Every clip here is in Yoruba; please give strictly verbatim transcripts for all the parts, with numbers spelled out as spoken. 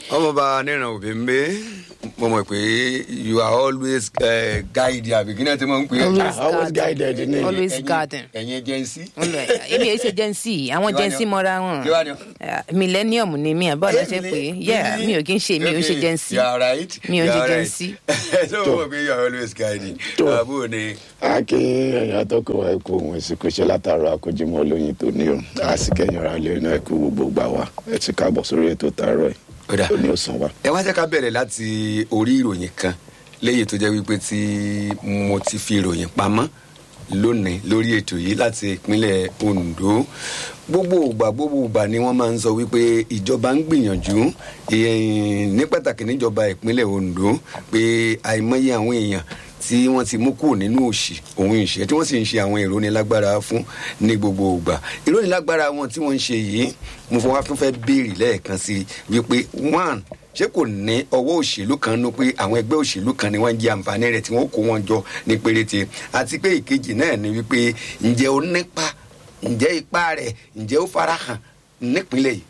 ọmọ bá níran òbí ń bẹ mo mọ̀ pé you are always uh, guided àbí kí náà ti máa ń pè Always é always guided ni. always Ẹ̀yin- garden. ẹ̀yin jẹ́nsí. èmi èyí ṣe jẹ́nsì àwọn Kí wá ni jẹ́nsì ọ? mọ́ra Kí wá ni wọn ọ? Eh, millennium ni mi àbọ̀ ọ̀dọ́ ṣe pé yeah mi ò kí ń ṣe mi ò ń ṣe jẹ́nsì you are right. mi ò ń You ṣe are right. jẹ́nsì. so mo mọ̀ pé you are always guided. Tó. àbúrò ni akin ẹ̀yà tọkọ wa ẹ̀kọ́ ohun ìsìnkú ṣe látàrọ àkójúmọ́ olóyin tó ní o àsìkẹ́yìn ara lè náà ẹ̀kú gbogbo gbà wá ẹ̀ ti káàbọ̀ sórí ètò tààrọ̀ ẹ̀ Ó dà. tó ní òsàn wa. ẹ wá jẹ́ ká bẹ̀rẹ̀ láti orí ìròyìn kan léyìí tó jẹ́ wípé tí mo ti fi ìròyìn pamọ́ lónìí lórí ètò yìí láti ìpínlẹ̀ Ondo gbogbo ìgbà gbogbo ìgbà ni wọ́n máa ń sọ wípé ìjọba ń gbìyànjú eh, ní pàtàkì níjọba ìpínlẹ̀ Ondo pé àìmọye àwọn èèyàn tí wọ́n ti mú kúrò nínú òṣì òun ìṣẹ́ tí wọ́n sì ń ṣe àwọn ìrónilágbára fún ní gbogbo ìgbà ìrónilágbára wọn tí wọ́n ń ṣe yìí mo fọwọ́ tún fẹ́ béèrè lẹ́ẹ̀kan sí i wípé one ṣé kò ní ọwọ́ òṣèlú kan nú pé àwọn ẹgbẹ́ òṣèlú kan ni wọ́n ń jẹ àǹfààní rẹ̀ tí wọ́n kó wọn jọ ní péréte àti pé ìkejì náà ni wípé ǹjẹ́ ó nípa ǹjẹ́ ipá rẹ̀ ǹjẹ́ ó farahàn nípínlẹ̀ yìí.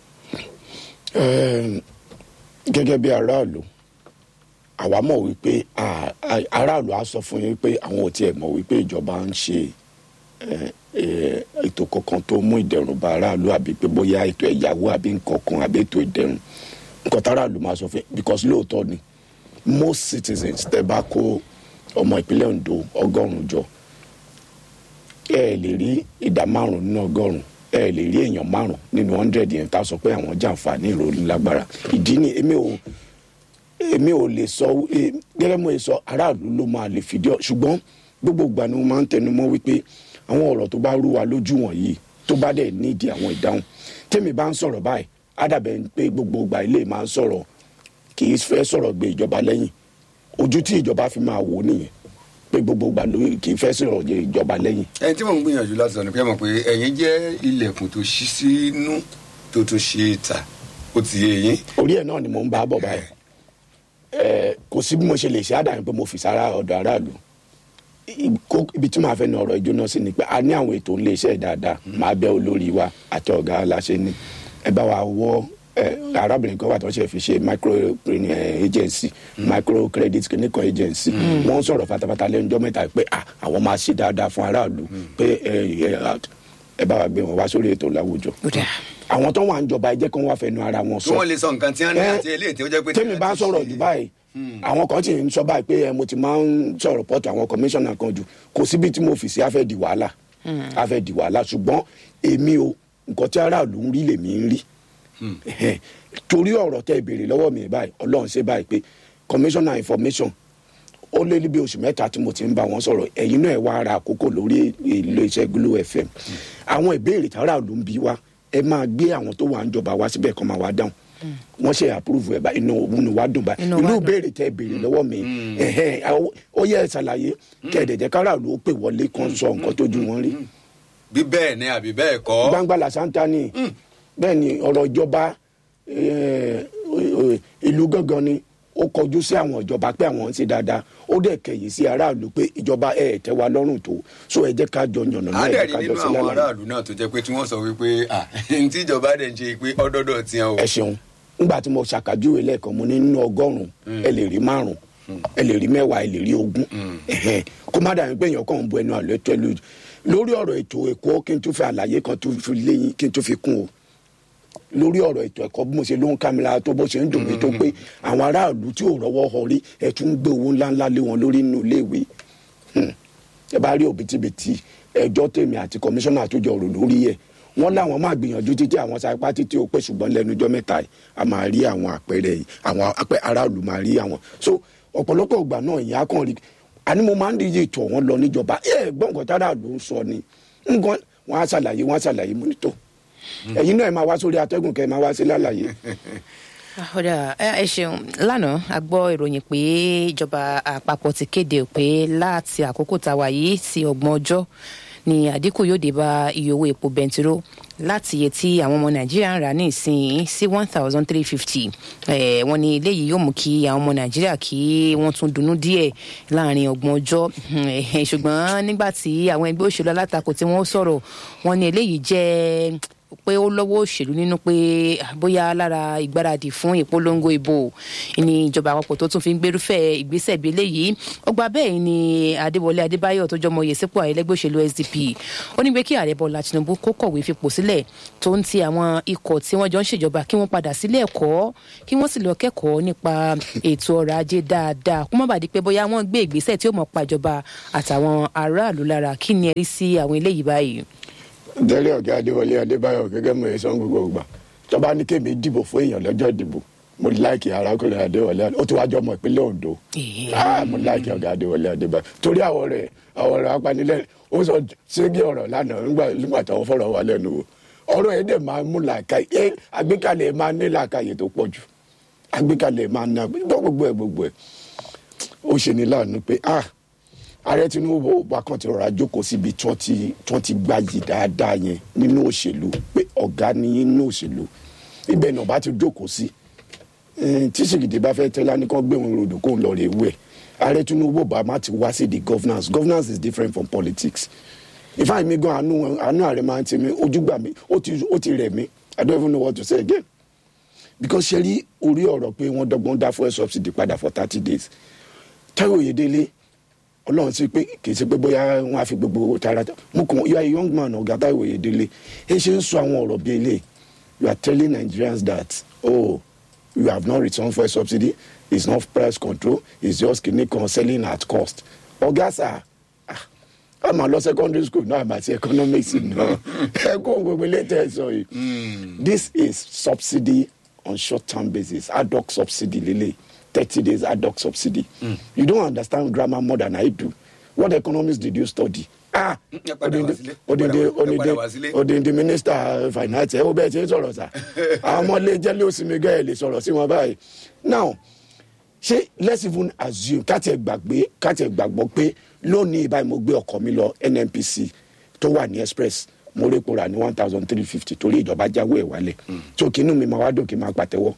Ẹm, gẹ́gẹ́ bí aráàlú àwa mọ̀ wípé à- à- aráàlú á sọ fún yín pé àwọn ò tiẹ̀ mọ̀ wípé ìjọba ń ṣe ẹ, ẹ, ètò kankan tó mú ìdẹ̀rùn bá aráàlú àbí pé bóyá ètò ẹ̀yáwó àbí nǹkan kan àbí ètò ìdẹ̀rùn nǹkan táráàlú máa sọ fún yín because lóòótọ́ ni most citizens tẹ́ bá kó ọmọ ìpínlẹ̀ Ondo ọgọ́rùn-ún jọ ẹ lè rí ìdá márùn nínú ọgọ́rùn ẹ lè rí èèyàn márùn nínú hundred yẹn tá a sọ pé àwọn jàǹfààní ìròyìn lágbára ìdí ni èmi ò èmi ò lè sọ eh, gẹ́gẹ́ mo sọ aráàlú ló máa lè fìdí ọ ṣùgbọ́n gbogbo ìgbà ni mo máa ń tẹnu mọ́ wípé àwọn ọ̀rọ̀ tó bá rú wa lójú wọ̀nyí tó bá dẹ̀ nídìí àwọn ìdáhùn tèmi bá ń sọ̀rọ̀ báyìí á dàbẹ̀ ń pé gbogbo ìgbà ilé máa ń sọ̀rọ̀ kì í fẹ́ sọ̀rọ̀ gbé ìjọba lẹ́yìn ojú tí ìjọba fi máa wò nìyẹn pé gbogbo ìgbà ló kì í fẹ́ sọ̀rọ̀ gbé ìjọba lẹ́yìn. ẹni tí mò ń gbìyànjú láti sọ ni pé ẹ mọ̀ pé ẹ̀yin jẹ́ ilẹ̀kùn tó ṣí sínú tó tó ṣe ta ó ti yé yín. orí ẹ̀ náà ni mò ń bá bọ̀ báyìí ẹ kò sí bí mo ṣe lè ṣe àdáyé pé mo fi sára ọ̀dọ̀ aráàlú I- kó- ibi tí màá fẹ́ na ọ̀rọ̀ ìjóná sí ni pé a ní àwọn ètò ilé iṣẹ́ dáadáa máa bẹ olórí wa àti ọ̀gá aláṣẹ ní ẹ bá wa wọ ẹ arábìnrin kan wà tó ṣe fi ṣe micro eh, agency micro credit clinical agency wọ́n ń sọ̀rọ̀ fatafata lẹ́nu ọjọ́ mẹ́ta pé ah, àwọn máa ṣe dáadáa fún aráàlú pé ẹ ẹ ẹ bá wa gbé wọn wá sórí ètò láwùjọ Ó dáa. àwọn tó wà ń jọba ẹ jẹ́ kí wọ́n wá fẹnu ara wọn kí sọ wọ́n lè sọ nǹkan tí wọ́n ní Eh, àti eléyìí tí ó jẹ́ pé. tẹ́mi bá sọ̀rọ̀ jù báyìí àwọn kan ti ń sọ báyìí pé ẹ, mo ti máa ń sọ̀rọ̀ pọ̀tù àwọn kọmíṣánná kan jù kò síbi tí mo fi sí afẹ́ di wàhálà afẹ́ di wàhálà ṣùgbọ́n èmi o nǹkan tí aráàlú ń rí lèmi ń rí Ẹhẹ́n. torí ọ̀rọ̀ tẹ́ ìbéèrè lọ́wọ́ mi báyìí ọlọ́run ṣe báyìí pé kọmíṣánná information ó lé níbi oṣù mẹ́ta tí mo ti ń bá wọn sọ̀rọ̀ ẹ̀yin náà ẹ wá ara àkókò lórí ilé iṣẹ́ Glo F M àwọn ìbéèrè tí aráàlú ń bi wá ẹ máa gbé àwọn tó wà ń jọba wá síbẹ̀ kọ́ máa wá dáhùn wọ́n ṣe àpúrúfù ẹ̀ bá inú inú wa dùn báyìí Inú wa inú dùn. béèrè tẹ́ béèrè lọ́wọ́ mi ẹ̀hẹ́n, àwọn- ó yẹ ẹ ṣàlàyé kẹ̀dẹ̀jẹ̀ káràlú ó pè wọlé kan sọ nǹkan tójú wọn rí bí bẹ́ẹ̀ ni àbí bẹ́ẹ̀ kọ́. gbangba làṣántá ni bẹ́ẹ̀ ni ọ̀rọ̀ ìjọba eh, eh, ìlú gangan ni ó kọjú sí àwọn ìjọba pé àwọn ń ṣe dáadáa ó dẹ̀ kẹ̀yìn sí aráàlú pé ìjọba ẹ̀ tẹ́ wa lọ́rùn tó so ẹ jẹ́ ká jọ yànnà náà ẹ jẹ́ àádẹ́rì ká jọ nínú sí àwọn lálàyé. aráàlú náà tó jẹ́ pé tí wọ́n sọ wípé ah ní tí ìjọba dẹ̀ ń ṣe pé ọdọ́dọ̀ tiẹ̀ o. ẹ ṣeun nígbà tí mo ṣàkàjúwe lẹ́ẹ̀kan mo ní nínú ọgọ́rùn-ún ẹ lè rí márùn-ún ẹ lè rí mẹ́wàá ẹ lè rí ogún Ẹ̀hẹ́n. kó má dàbí pé èèyàn kàn ń bu ẹnu àlọ́ tẹ́lú lórí ọ̀rọ̀ ètò ẹ̀kọ́ kí n tún fi àlàyé kan tún fi léyìn kí n tún fi kún o lórí ọ̀rọ̀ ètò ẹ̀kọ́ bí mo ṣe ló ń kámẹ́rà tó bó ṣe ń dùn mí tó pé àwọn aráàlú tí ò rọ́wọ́ họ rí ẹ̀ tún ń gbé owó ńláńlá lé wọn lórí nínú iléèwé Hmm. ẹ bá rí òbítíbitì ẹjọ́ tèmi àti kọmíṣánná àtúnjọ rò lórí ẹ̀ wọ́n láwọn máa gbìyànjú títí àwọn sáipá títí ó pé ṣùgbọ́n lẹ́nu ọjọ́ mẹ́ta yìí a máa rí àwọn àpẹẹrẹ yìí àwọn apẹ aráàlú máa rí àwọn so ọ̀pọ̀lọpọ̀ ìgbà náà ìyá kan rí àní mo máa ń díje tọ̀ wọ́n lọ níjọba ẹ gbọ́n nǹkan tára ló ń sọ ni nǹkan wọn á ṣàlàyé wọn á ṣàlàyé mo ní tó ẹ̀yin náà ẹ máa wá sórí atẹ́gùn kẹ́ ẹ máa wá sí lálàyé. Ọ̀dà ẹ ṣeun lánàá a gbọ́ ìròyìn pé ìjọba àpapọ̀ ti kéde pé láti àkókò táwa yìí sí ọgbọ̀n ọjọ́ ni àdínkù yóò dé bá iye owó epo bẹntiró láti iye tí àwọn ọmọ nàìjíríà ń rà ní ìsìn sí one thousand three fifty wọ́n ní eléyìí yóò mú kí àwọn ọmọ nàìjíríà kí wọ́n tún dunnú díẹ̀ láàrin ọgbọ̀n ọjọ́ ṣùgbọ́n nígbà tí àwọn ẹgbẹ́ òṣèlú alátakò tí wọ́n sọ̀rọ̀ wọ́n ní eléyìí jẹ́ pé ó lọ́wọ́ òṣèlú nínú pé bóyá lára ìgbáradì fún ìpolongo ìbò ní ìjọba àpapọ̀ tó tún fi ń gbérúfẹ́ ìgbésẹ̀ bí eléyìí. Ọgbà bẹ́ẹ̀ ni Adéwọlé Adébáyọ̀ tó jọmọ oyè sípò ààrẹ ẹlẹ́gbẹ́ òṣèlú S D P ó ní pé kí ààrẹ Bọ́lá Tinubu kó kọ̀wé fipò sílẹ̀ tó ń ti àwọn ikọ̀ tí wọ́n jọ ń ṣèjọba kí wọ́n padà sílé ẹ̀kọ́ kí wọ́n sì lọ kẹ́kọ̀ọ́ nípa ètò ọrọ̀ ajé dáadáa kó má bàa di pé bóyá wọ́n gbé ìgbésẹ̀ tí ó mọ̀ pa ìjọba àtàwọn aráàlú lára. Kí ni ẹ rí sí àwọn eléyìí báyìí? Délé ọ̀gá Adéwọlé Adébáyọ̀ gẹ́gẹ́ mọ̀ ẹ̀sán gbogbo ìgbà tó bá ní kémi dìbò fún èèyàn lọ́jọ́ ìdìbò mo láìkì arákùnrin Adéwọlé ó ti wájú ọmọ ìpínlẹ̀ Ondo mo láìkì ọ̀gá Adéwọlé Adébáyọ̀ torí àwọn rẹ̀ àwọn rẹ̀ apanilẹ̀ ó sọ ségi ọ̀rọ̀ lánàá nígbà táwọn fọ̀rọ̀ wà lẹ́nu wò ọ̀rọ̀ yẹn dẹ̀ máa mú làákàyè àgbékalẹ̀ máa ní làákàyè tó pọ̀ jù àgbékalẹ̀ máa ná gbogbo ẹ̀ gbogbo ẹ̀ ó ṣe ní láàánú pé ah ààrẹ Tinubu bá kan ti rọra jókòó síbi tí wọ́n ti gbáyì dáadáa yẹn nínú òṣèlú pé ọ̀gá ni nínú òṣèlú ibẹ̀ náà bá ti jókòó sí tí sìgìdì bá fẹ́ tẹ́lá ní kán gbé òun ròdò kó ń lọ rè wẹ̀ ààrẹ Tinubu bá má ti wá sí the governance governance is different from politics ìfáà mi gan àánú àánú ààrẹ máa ń tẹ mi ojúgbà mi ó ti rẹ̀ mí I don't even know what to say again because ṣe rí orí ọ̀rọ̀ pé wọ́n dọ́gbọ́n dá fuel subsidy padà for thirty days Táíwò Oyèdélé Ọlọ́run sí pé kì í ṣe pé bóyá wọn á fi gbogbo tara mo kàn you are a young man ọ̀gá Táíwò Oyèdélé ẹ ṣe ń sọ àwọn ọ̀rọ̀ bíi eléyìí you are telling Nigerians that oh you have not returned for a subsidy it's not price control it's just kìnnìkan selling at cost ọ̀gá sà ah àmà lọ secondary school náà àmà sí economics náà ẹ kó gbogbo létẹ sọ yìí this is subsidy on short term basis ad hoc subsidy lele. thirty days ad hoc subsidy. Mm. You don't understand grammar more than I do. What economics did you study? Ah, Odinde, Odinde, Odinde, Odinde Minister of Finance. Ẹ wo bẹ́ẹ̀ ṣe ń sọ̀rọ̀ sá. Àwọn ọmọ ilé jẹ́lé òsì mi gẹ́ẹ̀ lè sọ̀rọ̀ sí wọn báyìí. Now, ṣé let's even assume káti ẹ̀ gbàgbé káti ẹ̀ gbàgbọ́ pé lónìí báyìí mo gbé ọkọ̀ mi lọ N N P C tó wà ní express mo rí epo rà ní one thousand three fifty torí ìjọba jáwé ẹ̀ wálẹ̀. So kínú mi máa wá dòkè máa pàtẹ́wọ́.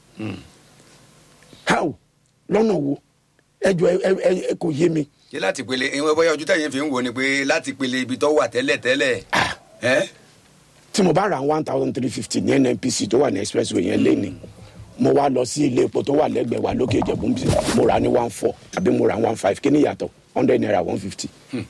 How? Lọ́nà wo ẹjọ́ ẹ kò yé mi. ṣé láti pele ìwọ̀n bóyá ojú táyé fi ń wò ni pé láti pele ibi tó wà tẹ́lẹ̀ tẹ́lẹ̀. tí mo bá ra one thousand three fifty ní N N P C tó wà ní expressway yẹn lé ní mo wá lọ sí ilé epo tó wà lẹ́gbẹ̀ẹ́ wa lókè Ìjẹ̀bú mo rà ní one four àbí mo rà one five kí ni yàtọ̀ hundred naira one fifty.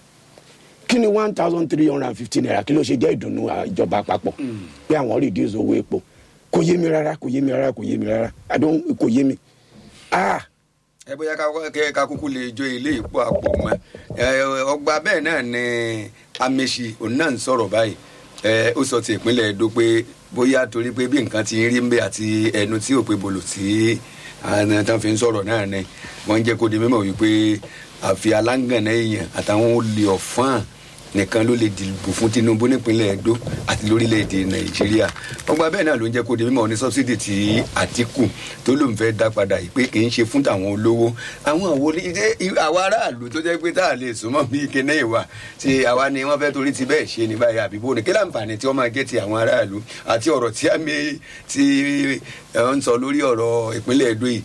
kí ni one thousand three hundred and fifty naira kí ló ṣe jẹ́ ìdùnnú ìjọba àpapọ̀ pé àwọn reduce owó epo kò yé mi rárá kò yé mi rárá kò yé mi rárá àdó kò yé mi. ah ẹ bóyá ká kúkú lè jó ilé ìpò àpò mọ ọgbà bẹ́ẹ̀ náà ni Amaechi òun náà ń sọ̀rọ̀ báyìí ó sọ ti ìpínlẹ̀ Edo pé bóyá torí pé bí nǹkan ti rí ń bẹ àti ẹnu tí ò pé bolo tí àwọn tán fi ń sọ̀rọ̀ náà ni wọ́n ń jẹ́ kó di mímọ̀ wípé àfi aláǹgànná èèyàn àtàwọn olè ọ̀fọ́n nìkan ló lè dìbò fún Tinubu nípínlẹ̀ Edo àti lórílẹ̀‐èdè Nàìjíríà ọgbà bẹ́ẹ̀ náà ló ń jẹ́ kó di mímọ̀ ní sọ́bsidì tí Àtíkù tó ló ń fẹ́ dá padà yìí pé kì í ṣe fún tàwọn olówó àwọn àwọn àwọn aráàlú tó jẹ́ pé tá a lè súnmọ́ bí kíní ìwà tí àwa ni wọ́n fẹ́ torí ti bẹ́ẹ̀ ṣe ní báyìí àbíbó ni kí láǹfààní tí wọ́n máa gé ti àwọn aráàlú àti ọ̀rọ̀ tí àmì tí ń sọ lórí ọ̀rọ̀ ìpínlẹ̀ Edo yìí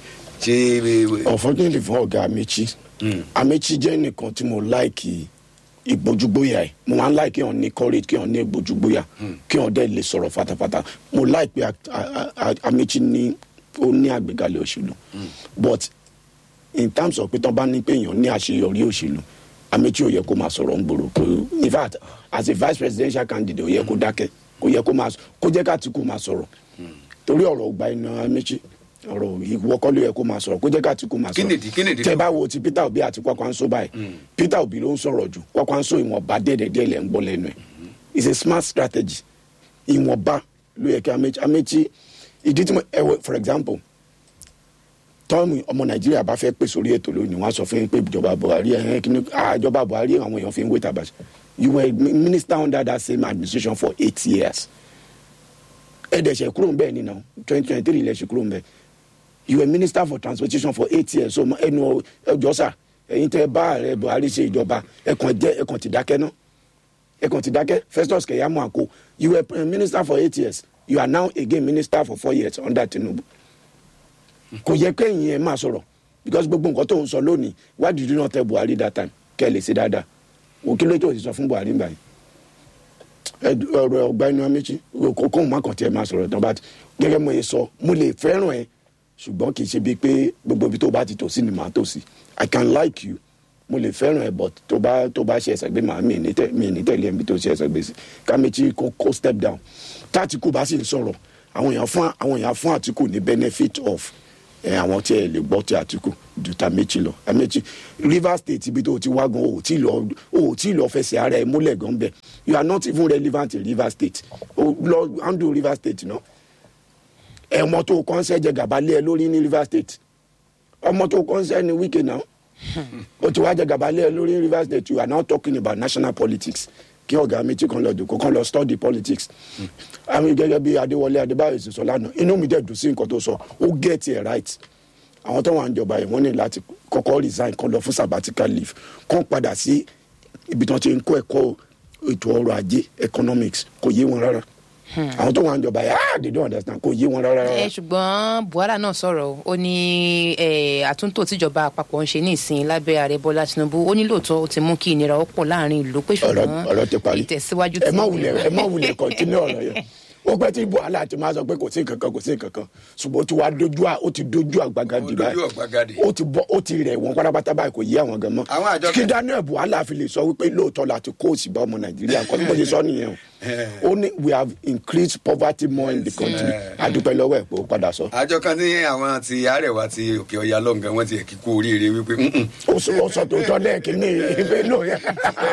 ṣe. Unfortunately fún ọ̀gá Amaechi Amaechi jẹ́ nìkan tí mo láìkì ìgbójúgbóyà ẹ mo máa ń láì kí wọn ní courage kí wọn ní ìgbójúgbóyà kí wọn dẹ lè sọ̀rọ̀ fatafata mo láì pé Amaechi ní ó ní àgbékalẹ̀ òṣèlú but in terms of pé tán bá ní pé èèyàn ní àṣeyọrí òṣèlú Amaechi ò yẹ kó máa sọ̀rọ̀ ń gbòòrò pé in fact as a vice presidential candidate ò yẹ kó dákẹ́ kó yẹ kó máa kó jẹ́ k'Àtíkù máa sọ̀rọ̀ torí ọ̀rọ̀ ògbà iná Amaechi ọ̀rọ̀ ìwọ́kọ́ ló yẹ kó máa sọ̀rọ̀ kó jẹ́ k'Àtíkù máa sọ̀rọ̀ tẹ́ bá wo ti Peter Obi àti Kwakwanso báyìí Peter Obi ló ń sọ̀rọ̀ jù Kwakwanso ìwọ̀nba dẹ́ẹ̀dẹ́dẹ́ lẹ̀ ń gbọ́ lẹ́nu ẹ̀ it's a smart strategy ìwọ̀nba ló yẹ kí Amaechi ìdí tí mo ẹ for example tọ́ọ̀mù ọmọ Nàìjíríà bá fẹ́ pè sórí ètò lónìí wọ́n á sọ fún yín pé ìjọba Buhari ẹ̀hẹ́n kí ni ìjọba Buhari àwọn èèyàn fi ń wé tàbá you were minister under that same administration for eight years ẹ̀ẹ́dẹ̀ṣẹ̀ kúrò ń bẹ́ẹ̀ ni náà twenty twenty three lẹ́ṣẹ̀ kúrò ń bẹ́ẹ̀ you were minister for transportation for eight years so ẹnu ẹjọ sà ẹ̀yin tẹ́ bá ààrẹ Buhari ṣe ìjọba ẹkàn jẹ ẹkàn ti dákẹ́ náà ẹkàn ti dákẹ́ Festus Keyamo Ako you were minister for eight years you are now again minister for four years under Tinubu kò yẹ kẹ́yìn ẹ máa sọ̀rọ̀ because gbogbo nǹkan tó ń sọ lónìí why did you not tell Buhari that time kẹ́ ẹ lè ṣe dáadáa òkè lójú òsì sọ fún Buhari nígbà yìí ọ̀rọ̀ ọ̀gbẹ́ni Amaechi kókó má kàn tiẹ̀ máa sọ̀rọ̀ tán bá ti gẹ́gẹ́ mo yẹ sọ mo lè fẹ́ràn ẹ ṣùgbọ́n kì í ṣe bíi pé gbogbo ibi tó bá ti tò sí ni màá tò sí I can like you mo lè fẹ́ràn ẹ but tó bá tó bá ṣe ẹsẹ̀ gbé màá mi ní tẹ̀lé ẹ̀mí tó ṣe ẹsẹ̀ gbé sí k'Amaechi kó kó step down t'Atiku bá sì ń sọ̀rọ̀ àwọn èèyàn fún àwọn èèyàn fún Atiku ní benefit of ẹ àwọn tí ẹ lè gbọ́ tí Atiku ju t'Amaechi lọ Amaechi Rivers State ibi tó ti wá gan o tí lọ o tí lọ fẹsẹ̀ ara ẹ múlẹ̀ gan bẹ́ẹ̀ you are not even relevant in Rivers State o lọ handle Rivers State náà ẹ̀wọ̀n tó kàn ṣe jẹ gàba lé ẹ lórí ní Rivers State ọmọ tó kàn ṣe ní Wike náà o ti wá jẹ gàba lé ẹ lórí ní Rivers State you are now talking about national politics kí ọ̀gá Amaechi kan lọ dùn kan lọ study politics àmì gẹ́gẹ́ bí Adéwọlé Adébáyọ̀ sì sọ lánàá inú mi dẹ̀ dùn sí nǹkan tó sọ ó get it right àwọn tó wà ń jọba yìí wọ́n ní láti kọ́kọ́ resign kan lọ fún sabbatical leave kan padà sí ibi tí wọ́n ti ń kọ́ ẹ̀kọ́ ètò ọrọ̀ ajé economics kò yé wọn rárá àwọn tó wà ń jọba yìí ah they don't understand kò yé wọn rárá. ẹ ṣùgbọ́n Buhari náà sọ̀rọ̀ ó ní àtúntò tíjọba àpapọ̀ ń ṣe ní ìsìn lábẹ́ ààrẹ Bọ́lá Tinubu ó ní lóòótọ́ ó ti mú kí ìnira ó pọ̀ láàrin ìlú pé ṣùgbọ́n ìtẹ̀síwájú ti ẹ má wulẹ̀ ẹ má wulẹ̀ continue ọ̀rọ̀ yẹn ó pẹ́ tí Buhari àti máa sọ pé kò sí nǹkankan kò sí nǹkankan ṣùgbọ́n ó ti wá dojú à ó ti dojú àgbàgàdì báyìí ó ti bọ́ ó ti rẹ̀ wọ́n pátápátá báyìí kò yé àwọn gan mọ́ kí Daniel Buhari àfi lè sọ wípé lóòótọ́ láti kó òsì bá ọmọ Nàìjíríà kọ́ níbo ṣe sọ nìyẹn o ó ní we have increased poverty more in the country àdúpẹ́ lọ́wọ́ ẹ̀ pé ó padà sọ. àjọ kan ní àwọn ti Àrẹwà ti Òkè Ọya lọ́ngàn wọ́n ti ẹ̀ kíkú oríire wípé. ó sọ tó tọ́ lẹ́ẹ̀kínní ìbẹ́ náà yẹn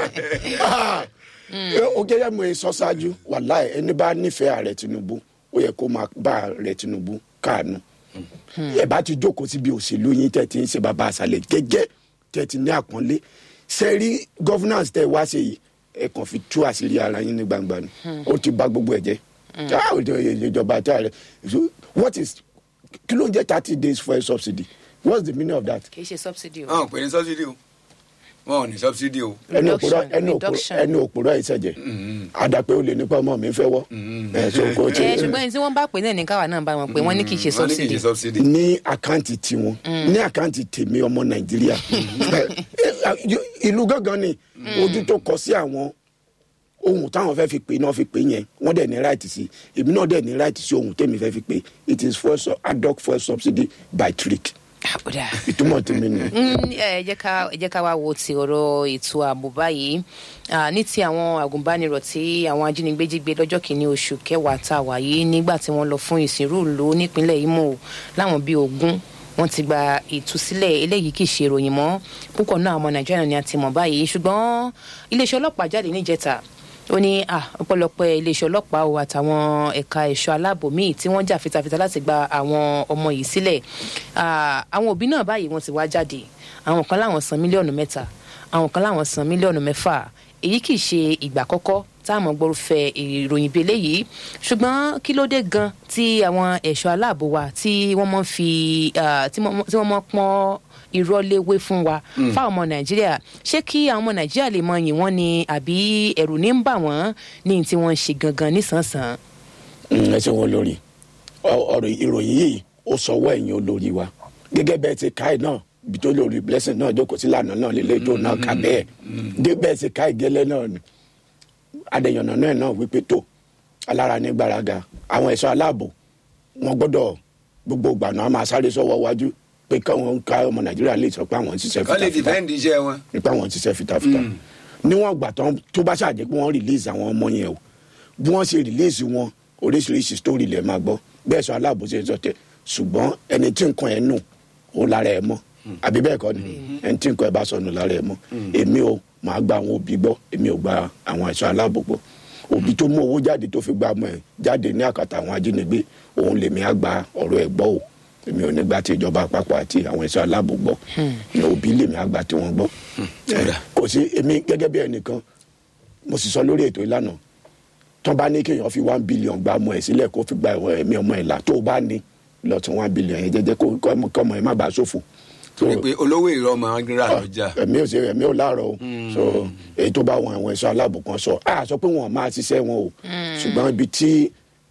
ó gẹ́gẹ́ mo sọ ṣáájú wàláì ẹni bá nífẹ̀ẹ́ ààrẹ Tinubu ó yẹ kó máa bá ààrẹ Tinubu káàánú ẹ bá ti jókòó síbi òṣèlú yín tẹ̀ tí ń ṣe bàbá àṣàlẹ̀ gẹ́gẹ́ tẹ̀ tí ní àpọ́nlé sẹ́rí governance tẹ̀ wá ṣe yìí ẹ kàn fi tú àṣírí ara yín ní gbangba ni ó ti bà gbogbo ẹ̀ jẹ́ ìjọba àti ààrẹ what is kí ló ń jẹ́ thirty days fuel subsidy what's the meaning of that. kì í ṣe subsidy o. ọ̀hún pè ní subsidy o wọn ò ní subsidy o. ẹni òpùrọ́ ẹni òpùrọ́ ẹni òpùrọ́ ìṣẹ̀jẹ̀ àdàpẹ́ olè nípa ọmọ mi fẹ́ wọ́. ẹ ṣùgbọ́n ẹni tí wọ́n bá pè náà ní káwa náà bá wọn pé wọ́n ní kì í ṣe subsidy. ní àkáǹtì tiwọn ní àkáǹtì tèmi ọmọ Nàìjíríà ìlú gángan ni ojú tó kọ sí àwọn ohun táwọn fẹ́ fi pè náà fi pè yẹn wọ́n dẹ̀ ní right sí èmi náà dẹ̀ ní right sí ohun tèmi fẹ́ fi pè it is fuel ad hoc fuel subsidy by trick. ìtumọ̀ tèmi ni. ẹ jẹ́ ká ẹ jẹ́ ká wá wo ti ọ̀rọ̀ ètò ààbò báyìí ní ti àwọn agùnbánirọ̀ tí àwọn ajínigbé jí gbé lọ́jọ́ kìíní oṣù kẹwàá tá a wà yìí nígbà tí wọ́n lọ fún ìsìnrú ìlú nípínlẹ̀ Imo láwọn bíi ogún wọ́n ti gba ìtúsílẹ̀ eléyìí kì í ṣe ìròyìn mọ́ púpọ̀ náà ọmọ Nàìjíríà ni a ti mọ̀ báyìí ṣùgbọ́n iléeṣẹ́ ọlọ́pàá jáde níjẹta ó ní ọ̀pọ̀lọpọ̀ iléeṣẹ́ ọlọ́pàá o àtàwọn ẹ̀ka ẹ̀ṣọ́ aláàbò míì tí wọ́n jà fitafita láti gba àwọn ọmọ yìí sílẹ̀ àwọn òbí náà báyìí wọ́n ti wá jáde àwọn kan láwọn san mílíọ̀nù mẹ́ta àwọn kan láwọn san mílíọ̀nù mẹ́fà èyí kì í ṣe ìgbà àkọ́kọ́ táwọn gbọ́rúfẹ́ ìròyìn bí eléyìí ṣùgbọ́n kí ló dé gan tí àwọn ẹ̀ṣọ́ aláàbò wa tí wọ́n mọ̀ fi tí wọ́n mọ̀ pọ́n irọ́ léwé fún wa fáwọn ọmọ Nàìjíríà ṣé kí àwọn ọmọ Nàìjíríà lè mọ yìn wọ́n ni àbí ẹ̀rù ní ń bà wọ́n ní tí wọ́n ń ṣe gangan nísànsàn. ẹ ṣe wọn lórí ọ̀rọ̀ ìròyìn yìí ó sọwọ́ ẹ̀yìn olórí wa gẹ́gẹ́ bẹ́ẹ̀ ti káì náà bí tó lórí blessing náà jókòó sí lànà náà lélẹ́ tó náà kà bẹ́ẹ̀ dé bẹ́ẹ̀ ti káì gẹ́lẹ́ náà ni adéyànnà náà náà wípé tó alára ní gbàràgà àwọn ẹ̀ṣọ́ aláàbò wọn gbọ́dọ̀ gbogbo ìgbà náà máa sáré sọ́wọ́ wájú pé káwọn ká ọmọ Nàìjíríà lè sọ pé àwọn ń ṣiṣẹ́ fitafita kọ́ lè dìfẹ́ǹdì iṣẹ́ wọn. nípa àwọn ń ṣiṣẹ́ fitafita níwọ̀n gbà tán tó bá ṣàjẹ́ pé wọ́n release àwọn ọmọ yẹn o bí wọ́n ṣe release wọn oríṣiríṣi story lè máa gbọ́ bẹ́ẹ̀ sọ aláàbò ṣe ń sọ tẹ ṣùgbọ́n ẹni tí nǹkan ẹ̀ nù ó lára ẹ̀ mọ́ àbí bẹ́ẹ̀ kọ́ ni ẹni tí nǹkan ẹ̀ bá sọnù lára ẹ̀ mọ́ èmi ò máa gba àwọn òbí gbọ́ èmi ò gba àwọn ẹ̀ṣọ́ aláàbò gbọ́ òbí tó mú owó jáde tó fi gba ọmọ ẹ̀ jáde ní àkàtà àwọn ajínigbé òun lèmi á gba ọ̀rọ̀ ẹ̀ gbọ́ o èmi ò ní gba ti ìjọba àpapọ̀ àti àwọn ẹ̀ṣọ́ aláàbò gbọ́ òbí lèmi á gba tí wọ́n gbọ́ kò sí èmi gẹ́gẹ́ bí ẹnìkan mo sì sọ lórí ètò ìlànà tó bá ní kéèyàn fi one billion gba ọmọ ẹ̀ sílẹ̀ kó fi gba ẹ̀mí ọmọ ẹ̀ là tó bá ní lọ tún one billion yẹn jẹ́jẹ́ kó ọmọ ẹ̀ má bàa ṣòfò. torí pé olówó ìrọ̀ máa ń rà lọ́jà. ẹ̀mí ò ṣe ẹ̀mí ò láàárọ̀ o so èyí tó bá wọn àwọn ẹ̀ṣọ́ aláàbò kan sọ a sọ pé wọn máa ṣiṣẹ́ wọn o ṣùgbọ́n ibi tí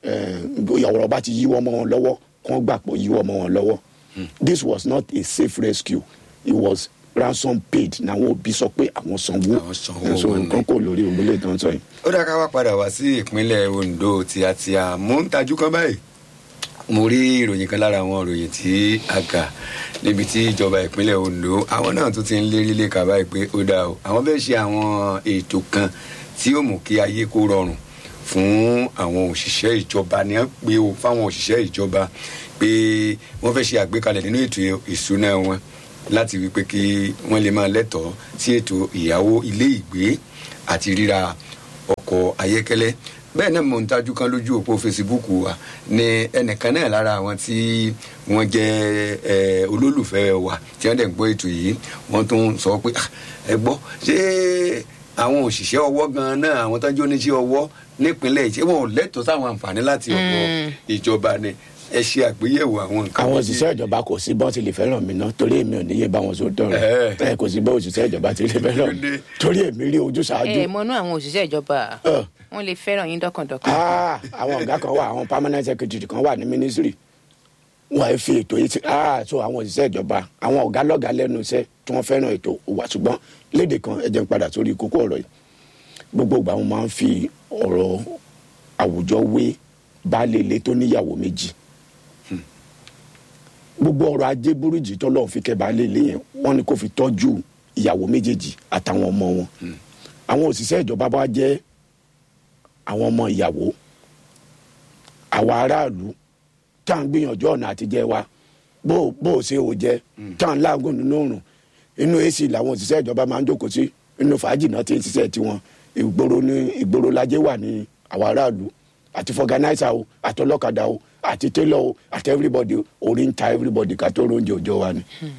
ìyàwó bá ti yíwọ́ mọ́ wọn lọ́wọ́ kán gbà pọ̀ yíwọ́ mọ́ wọn lọ́wọ́ this was not a safe rescue it was ransom paid náwọn òbí sọ pé àwọn sanwó sanwó nǹkan kò lórí ògbólé tó ń sọ yìí. ó dáa ká wá padà wá sí ìpínlẹ̀ Ondo tí a ti àmú ń tajú kan báyìí mo rí ìròyìn kan lára àwọn ìròyìn tí a kà níbi tí ìjọba ìpínlẹ̀ Ondo àwọn náà tún ti ń lérí lè kà báyìí pé ó dáa o àwọn fẹ́ ṣe àwọn ètò kan tí ó mú kí ayé kó rọrùn fún àwọn òṣìṣẹ́ ìjọba ní pé o fáwọn òṣìṣẹ́ ìjọba pé wọ́n fẹ́ ṣe àgbékalẹ̀ nínú ètò ìṣúná wọn láti wípé kí wọ́n lè máa lẹ́tọ̀ọ́ sí ètò ìyàwó ilé ìgbé àti ríra ọkọ̀ ayọ́kẹ́lẹ́ bẹ́ẹ̀ náà mò ń tajú kan lójú òpó Facebook wa ní ẹnìkan náà lára àwọn tí wọ́n jẹ́ olólùfẹ́ wa tí wọ́n dẹ̀ ń gbọ́ ètò yìí wọ́n tún sọ pé ẹ gbọ́ ṣé àwọn òṣìṣẹ́ ọwọ́ gan-an náà àwọn tó ń jó oníṣẹ́ ọwọ́ nípínlẹ̀ ṣé wọn ò lẹ́tọ̀ọ́ sáwọn àǹfààní láti ọ̀dọ̀ ìjọba ni ẹ ṣe àgbéyẹ̀wò àwọn nǹkan. àwọn òṣìṣẹ́ ìjọba kò sí bọ́n ti lè fẹ́ràn mi ná torí èmi ò níye bá wọn sọ tọrọ ẹ kò sí bọ́n òṣìṣẹ́ ìjọba ti lè fẹ́ràn mi torí èmi rí ojú ṣáájú. ẹ mọnú àwọn òṣìṣẹ́ ìjọba wọn lè fẹ́ràn yín dọ́kàndọ́kàn. àwọn ọ̀gá kan wà àwọn permanent secretary kan wà ní ministry wọn ẹ fi ètò yìí ti so àwọn òṣìṣẹ́ ìjọba àwọn ọ̀gá lọ́gàá lẹ́nu iṣẹ́ tí wọ́n fẹ́ràn ètò wà ṣùgbọ́n léde kan ẹ jẹ́ n padà sórí kókó ọ̀rọ̀ yìí gbogbo ìgbà wọn máa ń fi ọ̀rọ̀ àwùjọ wé baálé ilé tó níyàwó méjì gbogbo ọrọ̀ ajé burújí tọ́lọ́run fi kẹ́ baálé ilé yẹn wọ́n ní kó fi tọ́jú ìyàwó méjèèjì àtàwọn ọmọ wọn àwọn òṣìṣẹ́ ìjọba bá jẹ́ àwọn ọmọ ìyàwó àwa aráàlú tá à ń gbìyànjú ọ̀nà àtijẹ́ wa bó bó ṣe ò jẹ́ tá à ń láàgùn nínú òrùn inú èsì làwọn òṣìṣẹ́ ìjọba máa ń jókòó sí inú fàájì náà ti ń ṣiṣẹ́ tiwọn ìgboro ní ìgboro lajẹ́ wà ní àwa aráàlú àti fọganáísà o àti ọlọ́kadà o àti télọ̀ o àti everybody orí ń ta everybody ká tó róúnjẹ òjò wa ni.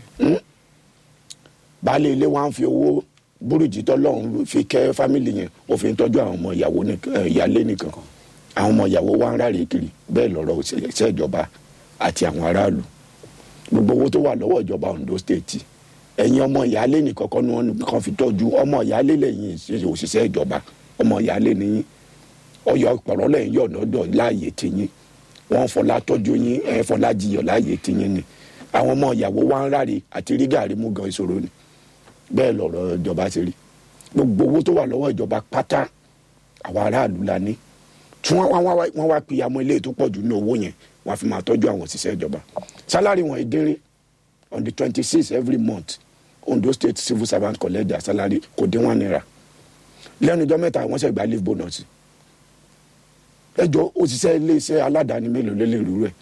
baálé ilé wa ń fi owó burújí tọ́lọ́run fi kẹ́ fámìlì yẹn ó fi ń tọ́jú àwọn ọmọ ìyàwó ìyálé nìkan àwọn ọmọ ìyàwó wa ń ráre kiri bẹ́ẹ̀ lọ́rọ̀ òṣìṣẹ́ ìjọba àti àwọn aráàlú gbogbo owó tó wà lọ́wọ́ ìjọba Ondo state ẹ̀yin ọmọ ìyálé nìkan kọ́ ni wọ́n kàn fi tọ́jú ọmọ ìyálé lẹ́yìn òṣìṣẹ́ ìjọba ọmọ ìyálé nìyí ọyọ pọ̀rọ̀ lẹ́yìn yọ̀ lọ́dọ̀ láàyè tiyín wọ́n fọlá tọ́jú yín ẹ̀ fọlá jiyọ̀ láàyè tiyín ni àwọn ọmọ ìyàwó wa ń ráre àti rí gàrí mú gan ìṣòro ni bẹ́ẹ̀ lọ̀rọ̀ ìjọba ṣe rí gbogbo owó tó wà lọ́wọ́ ìjọba pátá àwọn aráàlú la ní tí wọ́n wá pe àmọ́ ilé tó pọ̀ jù ní owó yẹn wọ́n fi máa tọ́jú àwọn òṣìṣẹ́ ìjọba sálárì wọn ìdínrín on the twenty six every month Ondo State civil servant collect their salary kò dín one naira lẹ́nu ọjọ́ mẹ́ta wọ́n ṣe gba leave bonus ẹjọ́ òṣìṣẹ́ iléeṣẹ́ aládàáni mélòó lè lè rú rẹ̀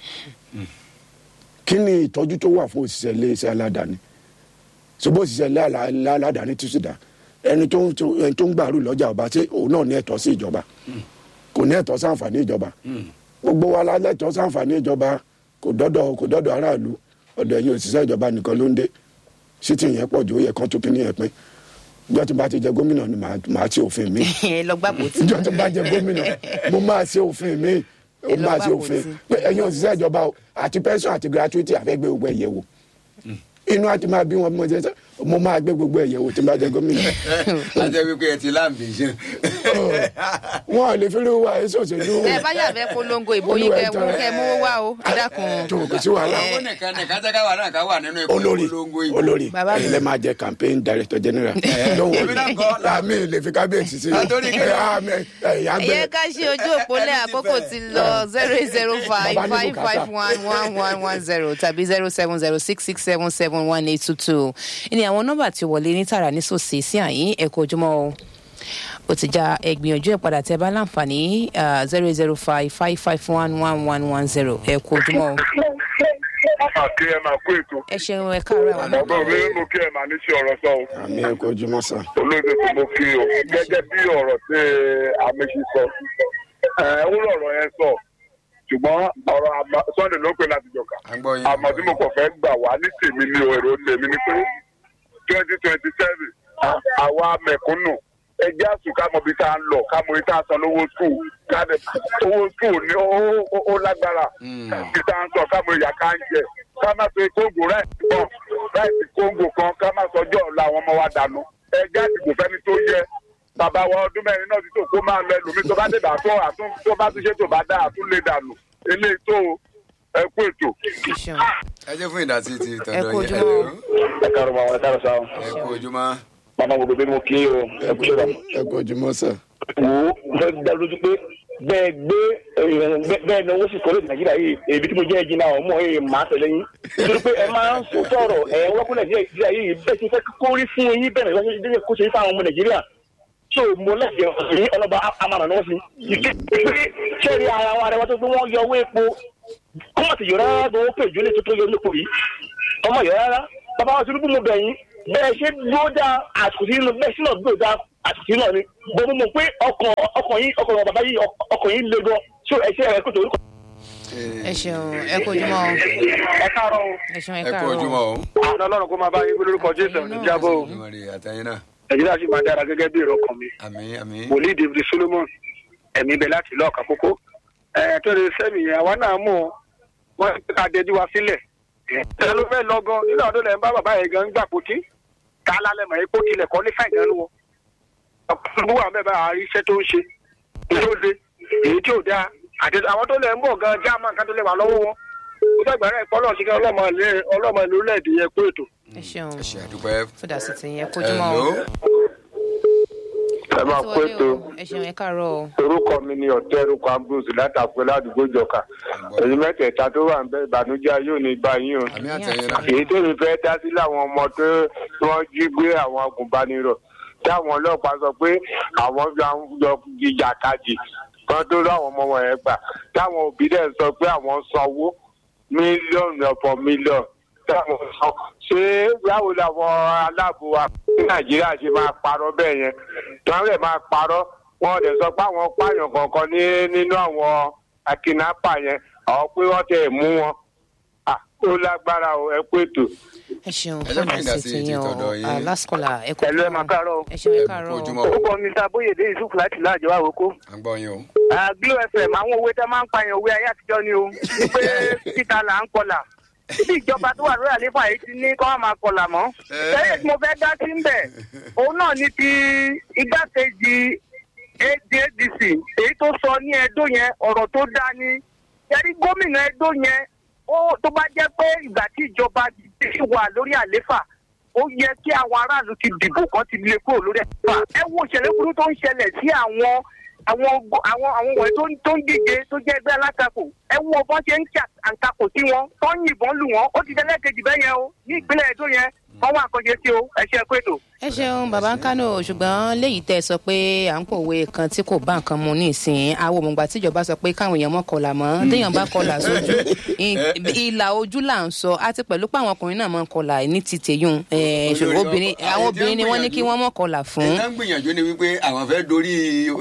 kí ni ìtọ́jú tó wà fún òṣìṣẹ́ iléeṣẹ́ aládàáni ṣùgbọ́n òṣìṣẹ́ aládàáni tún sì dá ẹni tó ń gbàrú lọ́jà ọba tí òun náà ní ẹ̀tọ́ sí ìjọba kò ní ẹ̀tọ́ sáǹfààní ìjọba gbogbo wa lẹ́tọ́ sáǹfààní ìjọba kò dọ́dọ̀ kò dọ́dọ̀ aráàlú ọ̀dọ̀ ẹ̀yin òṣìṣẹ́ ìjọba nìkan ló ń dé sítì yẹn pọ̀ jù ó yẹ kán tó kíní yẹn pín ìjọ tí bá ti jẹ gómìnà ni màá ṣe òfin mi ìjọ tí bá jẹ gómìnà mo máa ṣe òfin mi mo máa ṣe òfin pé ẹ̀yin òṣìṣẹ́ ìjọba àti pension àti gratuity àfẹ́gbé gbogbo ẹ̀yẹ̀ wò inú àti máa bí wọn mo jẹ mo máa gbé gbogbo ẹ̀yẹ̀ wò tí bá jẹ gómìnà. láti ẹbí pé ẹ ti láǹbì ṣe. wọn ò lè fi lówó wa èso òṣèlú. ẹ bá yàgbẹ́ polongo ìbò yín kẹ mú kẹ mú wá o adákun. tó kò sí wàhálà. owó nìkan nìkan jẹ́ káwa náà ká wà nínú ìpolongo olórí ìbò. olórí ilẹ̀ máa jẹ campaign director general. lọ́wọ́ àmì lè fi kábíyèsí sí. ẹ̀yẹ ká ṣe ojú òpólẹ̀ àkókò ti lọ zero eight zero five five five one one one one zero tàbí zero seven zero six six seven seven one eight two two ní àwọn nọ́mbà tí wọlé ní tààrà nísòsì sí àyín ẹ̀kọ́ ojúmọ́ o ó ti já ẹgbìyànjú ẹ̀ padà tẹ́ bá láǹfààní zero zero five five five one one one one zero ẹ̀kọ́ ojúmọ́ o. àkè ẹ máa kó ètò. ẹ ṣeun ẹ káàárọ̀ àwọn ọmọ. ọgbọ́n mi mo kí ẹ máa ní sí ọ̀rọ̀ sọ o. àmì ẹ̀kọ́ ojúmọ́ sàn. olóde tí mo kí o gẹ́gẹ́ bí ọ̀rọ̀ tí àmẹ́sì sọ ẹ̀ ń lọ̀rọ̀ yẹn sọ ṣùgbọ́n ọ̀rọ̀ Sunday ló pè láti jọ̀ka àmọ́ tí mo kàn fẹ́ gbà wá ní tèmi ní èrò tèmi ni pé twenty twenty seven àwa mẹ̀kúnnù ẹjẹ́ àsùn ká mọ̀ bí tá a ń lọ ká mọ̀ bí tá a san lówó skul owó skul ní ó lágbára bí tá a ń sọ ká mọ̀ ìyá ká ń jẹ ká má ṣe kóńgò ráìsì kan ráìsì kóńgò kan ká má sọjọ́ ọ̀la àwọn ọmọ wa dànù ẹjẹ́ àsìkò fẹ́ni tó yẹ bàbá wa ọdún mẹ́rin náà ti tó kó máa lọ ẹlòmíì tó bá dé dà tó àtún tó bá tún ṣe tó bá dá àtún lè dànù eléyìí tó ẹ kú ètò. ẹ jẹ́ fún ìdásí ti tọ̀dọ̀ ẹ kú yẹn. ojúmọ́. ẹ káàárọ̀ máa wọn ẹ káàárọ̀ sáà. ẹ kú ojúmọ́. màmá wo bèbè mo kí o ẹ kú ṣẹlẹ̀. ẹ kú ojúmọ́ sà. wo fẹ́ dá lójú pé bẹ́ẹ̀ gbé bẹ́ẹ̀ ni owó sì kọ́lé nàìjíríà yìí èmi tí mo jẹ́ ẹ̀jìn náà ọmọ yìí máa tẹ̀lé yín nítorí pé ẹ máa ń sọ sọ̀rọ̀ ẹ̀ wọ́pọ̀ nàìjíríà yìí bẹ́ẹ̀ ti fẹ́ kó rí fún yín bẹ́ẹ̀ ni kó ṣe é fáwọn ọmọ nàìjíríà tó mo lẹ́sẹ̀ ọ̀sìn ọlọ́ba amànà náà sí. ṣẹ́ẹ̀rí ara wa rẹ̀ wá tó gbé wọ́n yọ owó epo ọmọ ti yọ rárá gbọ́ pé ìjọ lè tó tó yọ nípò yìí ọmọ yọ rárá bàbá wa Tinubu mo bẹ̀ yín bẹ́ẹ̀ ṣe dúró dá àtúntì nínú bẹ́ẹ̀ sí náà dúró dá àtúntì náà ni bó mo mọ̀ pé ọkàn ọkàn yín ọkàn bàbá yìí ọkàn yín le gan ṣó ẹ ṣe ẹ kó torí kọ. ẹ ṣeun ẹ kú ojúmọ́ o. ẹ káàárọ̀ o. ẹ ṣeun ẹ ẹ kú káàárọ̀ ojúmọ́ o. àwọn ọlọ́run kó máa bá yín lórúkọ Jésù níjàbọ̀ o. àtẹ̀yìn náà. nàìjíríà sì máa dára gẹ́gẹ́ bí èrò kan mi. àmín àmín. wòlíì David Solomon ẹ̀mí bẹ láti lọ́ọ̀ka kókó. ẹ̀ tó lè sẹ́mi àwa náà mú wọn ká dẹjú wa sílẹ̀. ẹ ló fẹ́ lọ gan nínú ọdún lẹ́yìn bá bàbá yẹn gan gbà pòtí ká lálẹ́ mọ̀ epo tilẹ̀ kọ́ ní fàìgàn ló wọ. ọ̀pọ̀lọpọ̀ àwọn mẹ́ta àárí iṣẹ́ tó ń ṣe tó le èyí tí ò dáa àti àwọn tó lẹ̀ ń bọ̀ gan jáàmù kan tó lè wà lọ́wọ́ wọn. ó dàgbàrá ìpọ́nlọ̀ sí ọlọ́mọ ìlú orílẹ̀-èdè yẹn pé ètò. ẹ ṣeun ẹ ṣe àdúpẹ́. fúdà sí ti yẹn kú ojúmọ́ o. ẹ máa kó ètò. ẹ ṣeun ẹ káàárọ̀ o. orúkọ mi ni ọ̀tẹ́rùkọ ambrose látàpẹ́ ládùúgbò jọ̀ka èyí mẹ́tẹ̀ẹ̀ta tó wà ń bẹ ìbànújẹ́ yóò ní bá yín o. àmín àtẹ̀yìn náà. èyí tó mi fẹ́ dá sí láwọn ọmọ tó wọ́n jí gbé àwọn agùnbánirọ̀ tí àwọn ọlọ́pàá sọ pé àwọn yọ jíjà kájì kan tó láwọn ọmọ wọn yẹn gbà táwọn òbí dẹ̀ sọ pé àwọn sanwó mílíọ̀nù ọ̀pọ̀ mílíọ̀nù táwọn sọ ṣé báwo làwọn aláàbò wa ní nàìjíríà ṣe máa parọ́ bẹ́ẹ̀ yẹn tí wọ́n lè máa parọ́ wọn lè sọ pé àwọn pààyàn kankan ní nínú àwọn akínnápà yẹn àwọn pé wọ́n tẹ̀ mú wọn ó lágbára o ẹ pé ètò. ẹ ṣeun fúdà sí ti yẹn o lásìkòlà ẹ kú pẹ̀lú ẹ máa káàárọ̀. ẹ ṣeun ẹ káàárọ̀ o. orúkọ mi ta bóyèdè yusuf láti láàjọ àwòkó. à ń gbọ́ yín o. Glo F M àwọn òwe tẹ máa ń pààyàn òwe ayé àtijọ́ ni o wípé títa là ń kọlà bí ìjọba tó wà lórí àlééfà yìí ti ní kọ́ máa kọlà mọ́. sẹ́yìn tí mo fẹ́ dá sí ń bẹ̀ òun náà ní ti igbákejì A D C èyí tó sọ ní Ẹdó yẹn ọ̀rọ̀ tó dá ní yẹrí gómìnà Ẹdó yẹn ó tó bá jẹ́ pé ìgbà tí ìjọba ti wà lórí àlééfà ó yẹ kí àwọn aráàlú ti dìbò kan ti lè kúrò lórí àlééfà. ẹ wo ìṣẹ̀lẹ̀ burú tó ń ṣẹlẹ̀ sí àwọn àwọn àwọn àwọn wọ̀nyí tó ń díje tó jẹ́ ẹgbẹ́ alátakò ẹ wo bọ́n ṣe ń ṣe àǹtakò sí wọn tó ń yìnbọn lù wọ́n ó ti dẹ́lẹ́ kejì bẹ́ẹ̀ yẹn o ní ìpínlẹ̀ Ẹdó yẹn wọ́n wà àkànṣe sí o ẹ ṣe pé tó. ẹ ṣeun bàbá ń kánò ṣùgbọ́n léyìí tẹ́ ẹ sọ pé à ń pòwe kan tí kò bá nǹkan mu ní ìsìn àwọn òmùgbà tíjọba sọ pé káwọn èèyàn mọ́ kọlà mọ́ téèyàn bá kọlà sójú ìlà ojú là ń sọ àti pẹ̀lú pé àwọn ọkùnrin náà mọ́ kọlà ní ti tèyún ṣùgbọ́n obìnrin àwọn obìnrin ni wọ́n ní kí wọ́n mọ́ kọlà fún. ẹ ń gbìyànjú ni wípé àwọn fẹ́ dorí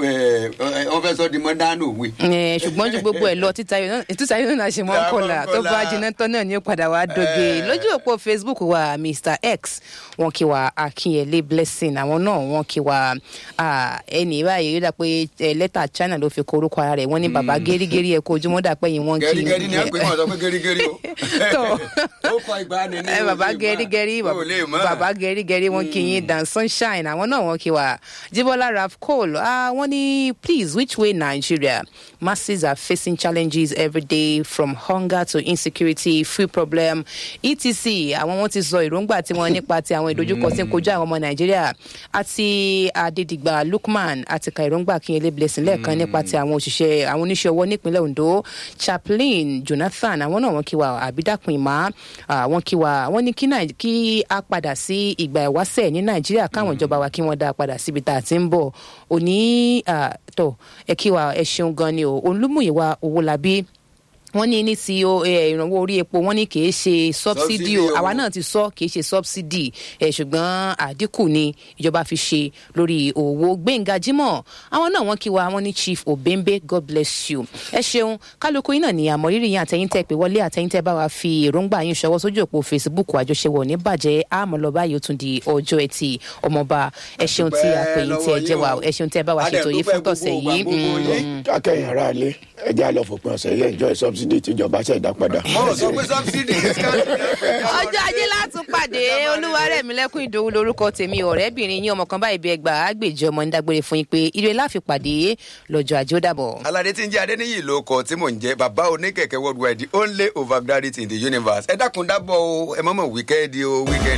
wọ́n fẹ́ sọ di mọ́dánù òwe. ṣùgbọ́n ju gbogbo ẹ̀ lọ títa yóò náà ṣe mọ́ kọlà tó bá jiná tán náà ní padà wá doge lójú òpó Facebook wa Mr X wọn kí wa Akínyẹlé Blessing àwọn náà wọn kí wa ẹnì báyìí yóò dà pé lẹ́tà China ló fi kọ orúkọ ara rẹ̀ wọ́n ní bàbá gẹ́rígẹ́rí ẹ̀ kó ojúmọ́ dà pé yín wọ́n kí. gẹ́rígẹ́rí ni àpè wọn sọ pé gẹ́rígẹ́rí o. ó kọ ìgbàanì ní bàbá gẹ́rígẹ́rí bàbá gẹ́rígẹ́rí wọn kí yín Dan Sunshine àwọn náà wọn kí wa Jibola Raf Cole wọ́n ní please which way Nigeria masses are facing challenges every day from hunger to insecurity food problem etc àwọn wọn ti sọ èròǹgbà tí wọ́n nípa ti àwọn ìdojúkọ tí ń kojú àwọn ọmọ Nàìjíríà àti Adédìgbà Lukman àti ka èròǹgbà Akínyẹlé Blessing lẹ́ẹ̀kan nípa ti àwọn òṣìṣẹ́ àwọn oníṣẹ́ ọwọ́ nípínlẹ̀ Ondo Chaplain Jonathan àwọn náà wọ́n kí wa Àbídàpín Ìmá wọ́n kí wa wọ́n ní kí a padà sí ìgbà ìwáṣẹ̀ ní Nàìjíríà káwọn ìjọba wa kí wọ́n dá padà síbi tá a ti ń bọ̀ òní tọ̀ ẹ kí wa ẹ ṣeun gan ni o Olúmúyìwá Owólabí wọ́n ní ní ti ìrànwọ́ orí epo wọ́n ní kì í ṣe subsidy o àwa náà ti sọ kì í ṣe subsidy ẹ̀ ṣùgbọ́n àdínkù ni ìjọba fi ṣe lórí owó Gbẹ̀ngà Jímọ̀ àwọn náà wọ́n kí wa wọ́n ní Chief Obembe God bless you ẹ ṣeun kálukú yín náà ní àmọ̀rírì yín àtẹ̀yìntẹ́ pé wọlé àtẹ̀yìntẹ́ bá wa fi èròǹgbà yín ṣọwọ́ sójú òpó Facebook àjọṣewọ̀ ní bàjẹ́ àmọ́ lọ báyìí ó tún di ọjọ́ Ẹtì Ọmọọba ẹ ṣeun tí a pè yín tí ẹ jẹ́ wa ẹ ṣeun tí ẹ bá wa ṣètò yìí fún tọ̀sẹ̀ yìí. akẹ́yìn ara ilé ẹjẹ́ àlọ́ fòpin ọ̀sẹ̀ yẹn enjoy subsidy tíjọba ṣẹ̀dá padà. mo sọ pé subsidy. ọjọ́ ajé láti pàdé Olúwarẹ̀mílẹ́kùn Ìdòwú lórúkọ tèmi ọ̀rẹ́bìnrin yín ọmọ kan báyìí bí ẹgbàá àgbèjọ ọmọ ń dágbére fún yín pé ire láfi pàdé lọ́jọ́ ajé ó dàbọ̀. Aládé tí ń jẹ́ Adéníyì ló kọ tí mò ń jẹ́ bàbá oníkẹ̀kẹ́ worldwide the only overgraduate in the universe ẹ dákun dábọ̀ o ẹ mọ̀mọ̀ wíkẹ́ẹ̀dì o wíkẹ́ẹ̀dì.